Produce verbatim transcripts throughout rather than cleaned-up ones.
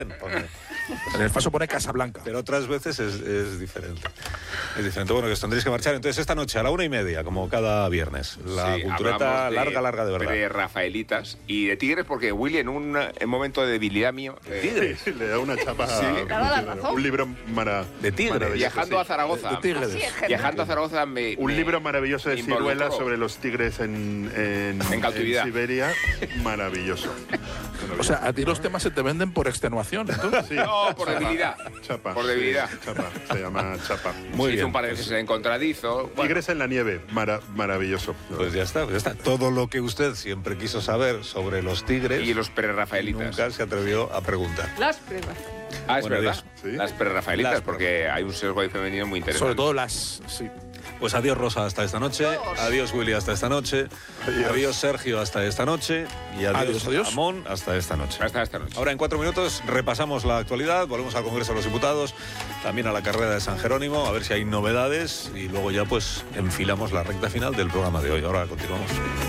En el paso pone Casablanca. Pero otras veces es, es diferente. Es diferente. Bueno, que os tendréis que marchar. Entonces, esta noche a la una y media, como cada viernes. La Sí, cultureta de, larga, larga de verdad. De Rafaelitas y de Tigres, porque Willy, en un en momento de debilidad mío. ¿De Tigres? Sí, le da una chapa. Sí. A, Da la razón. un libro mara, De Tigres. maravilloso. Viajando sí. a Zaragoza. De Tigres. Así es, Viajando a Zaragoza me. Un me libro maravilloso de involucró. Ciruela sobre los tigres en, en, En cautividad. Siberia. Maravilloso. O sea, a ti los temas se te venden por extenuación, entonces. Sí. No, por debilidad. Chapa. Por debilidad. Sí, chapa. Se llama chapa. Muy Se hizo bien. un par de veces en contradizo. Bueno, Tigres en la nieve. Mara- maravilloso. Pues ya está, pues ya está. Todo lo que usted siempre quiso saber sobre los Tigres y los pre-Rafaelitas. nunca se atrevió a preguntar. Las pruebas. Ah, es Bueno, verdad. Dios. Sí. Las pre-Rafaelitas, Las porque hay un sesgo ahí femenino muy interesante. Sobre todo las... Sí. Pues adiós Rosa hasta esta noche, adiós Willy hasta esta noche, adiós, adiós Sergio hasta esta noche y adiós, Adiós, adiós. Ramón hasta esta noche. Hasta esta noche. Ahora en cuatro minutos repasamos la actualidad, volvemos al Congreso de los Diputados, también a la carrera de San Jerónimo, a ver si hay novedades y luego ya pues enfilamos la recta final del programa de hoy. Ahora continuamos.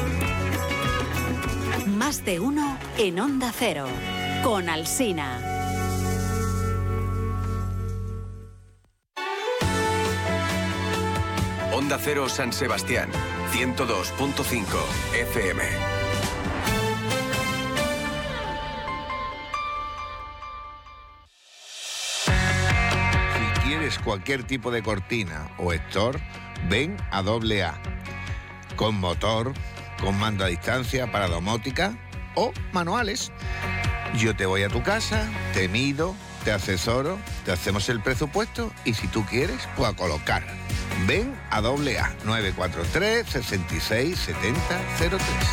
Más de uno en Onda Cero, con Alsina. Onda Cero San Sebastián, ciento dos punto cinco F M. Si quieres cualquier tipo de cortina o store, ven a doble A. Con motor, con mando a distancia para domótica o manuales. Yo te voy a tu casa, te mido, te asesoro, te hacemos el presupuesto y si tú quieres, pues a colocar. Ven a doble A, nueve cuatro tres, seis seis, siete cero cero tres.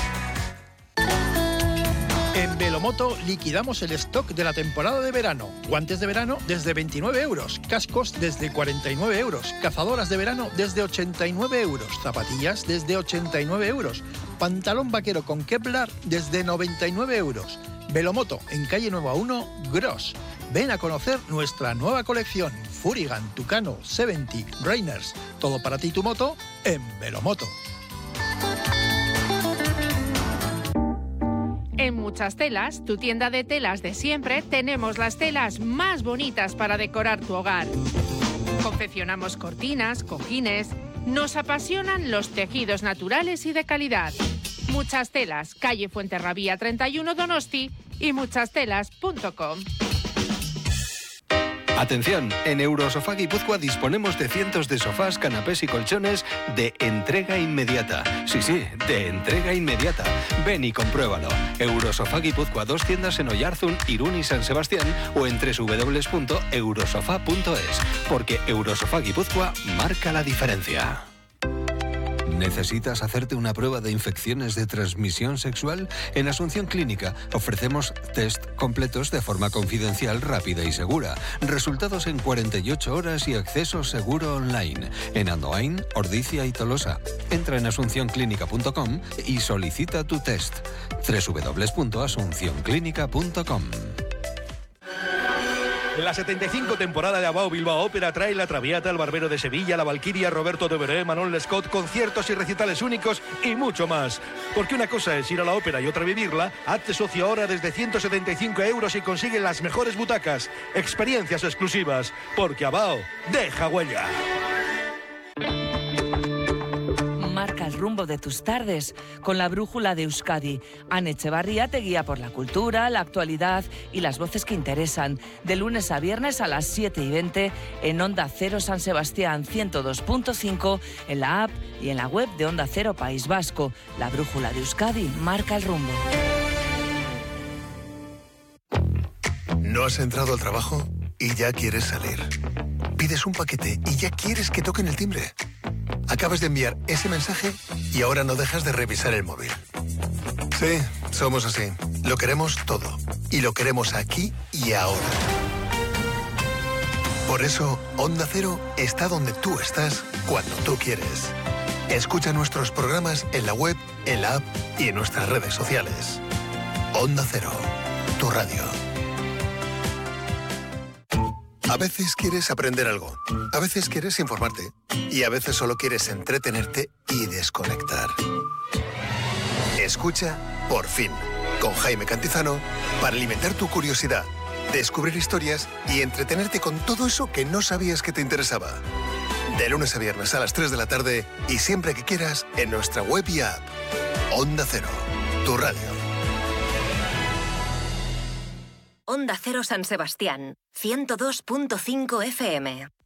En Velomoto liquidamos el stock de la temporada de verano. Guantes de verano desde veintinueve euros, cascos desde cuarenta y nueve euros, cazadoras de verano desde ochenta y nueve euros, zapatillas desde ochenta y nueve euros, pantalón vaquero con Kevlar desde noventa y nueve euros. Velomoto, en calle Nueva uno, Gros. Ven a conocer nuestra nueva colección, Furigan, Tucano, setenta, Rainers. Todo para ti y tu moto en Velomoto. En Muchas Telas, tu tienda de telas de siempre, tenemos las telas más bonitas para decorar tu hogar. Confeccionamos cortinas, cojines. Nos apasionan los tejidos naturales y de calidad. Muchas Telas, calle Fuenterrabía treinta y uno, Donosti y muchas telas punto com. Atención, en Eurosofá Guipúzcoa disponemos de cientos de sofás, canapés y colchones de entrega inmediata. Sí, sí, de entrega inmediata. Ven y compruébalo. Eurosofá Guipúzcoa, dos tiendas en Oyarzún, Irún y San Sebastián o en doble u doble u doble u punto eurosofá punto es. Porque Eurosofá Guipúzcoa marca la diferencia. ¿Necesitas hacerte una prueba de infecciones de transmisión sexual? En Asunción Clínica ofrecemos test completos de forma confidencial, rápida y segura. Resultados en cuarenta y ocho horas y acceso seguro online. En Andoain, Ordicia y Tolosa. Entra en asunción clínica punto com y solicita tu test. doble u doble u doble u punto asunción clínica punto com. La setenta y cinco temporada de Abao Bilbao Ópera trae La Traviata, El Barbero de Sevilla, La Valquiria, Roberto Devereux, Manon Lescaut, conciertos y recitales únicos y mucho más. Porque una cosa es ir a la ópera y otra vivirla. Hazte socio ahora desde ciento setenta y cinco euros y consigue las mejores butacas. Experiencias exclusivas. Porque Abao deja huella. Marca el rumbo de tus tardes con la brújula de Euskadi. Ane Echevarría te guía por la cultura, la actualidad y las voces que interesan. De lunes a viernes a las siete y veinte en Onda Cero San Sebastián ciento dos punto cinco, en la app y en la web de Onda Cero País Vasco. La brújula de Euskadi marca el rumbo. ¿No has entrado al trabajo y ya quieres salir? Pides un paquete y ya quieres que toquen el timbre. Acabas de enviar ese mensaje y ahora no dejas de revisar el móvil. Sí, somos así. Lo queremos todo. Y lo queremos aquí y ahora. Por eso, Onda Cero está donde tú estás cuando tú quieres. Escucha nuestros programas en la web, en la app y en nuestras redes sociales. Onda Cero, tu radio. A veces quieres aprender algo, a veces quieres informarte y a veces solo quieres entretenerte y desconectar. Escucha Por Fin, con Jaime Cantizano, para alimentar tu curiosidad, descubrir historias y entretenerte con todo eso que no sabías que te interesaba. De lunes a viernes a las tres de la tarde y siempre que quieras en nuestra web y app. Onda Cero, tu radio. Onda Cero San Sebastián, ciento dos punto cinco F M.